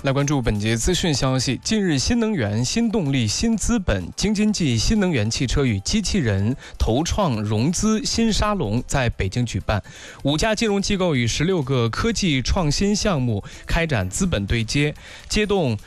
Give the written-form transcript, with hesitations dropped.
来关注本节资讯消息。近日，新能源、新动力、新资本、京津冀新能源汽车与机器人投创融资新沙龙在北京举办，5家金融机构与16个科技创新项目开展资本对接，接动